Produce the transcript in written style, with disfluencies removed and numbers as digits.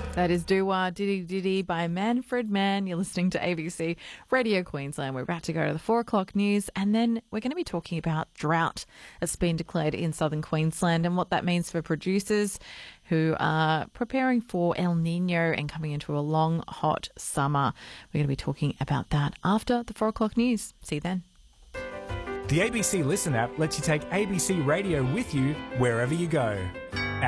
That is Doo-Wah Diddy Diddy by Manfred Mann. You're listening to ABC Radio Queensland. We're about to go to the 4 o'clock news, and then we're going to be talking about drought that's been declared in southern Queensland and what that means for producers who are preparing for El Nino and coming into a long, hot summer. We're going to be talking about that after the 4 o'clock news. See you then. The ABC Listen app lets you take ABC Radio with you wherever you go.